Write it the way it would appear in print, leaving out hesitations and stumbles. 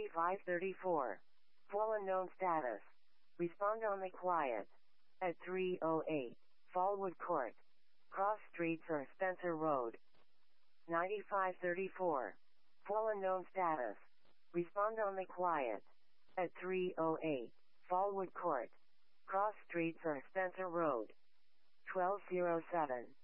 9534. Full unknown status. Respond only quiet. At 308. Fallwood Court. Cross Streets or Spencer Road. 9534. Full unknown status. Respond only quiet. At 308. Fallwood Court. Cross Streets or Spencer Road. 1207.